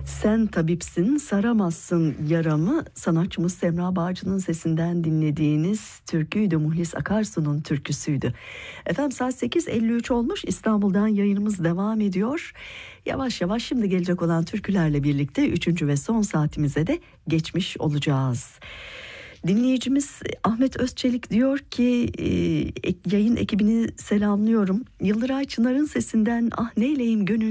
Sen tabipsin, saramazsın yaramı. Sanatçımız Semra Bağcı'nın sesinden dinlediğiniz türküydü. Muhlis Akarsu'nun türküsüydü. Efendim saat 8.53 olmuş. İstanbul'dan yayınımız devam ediyor. Yavaş yavaş şimdi gelecek olan türkülerle birlikte 3. ve son saatimize de geçmiş olacağız. Dinleyicimiz Ahmet Özçelik diyor ki yayın ekibini selamlıyorum. Yıldıray Çınar'ın sesinden ah neyleyim gönül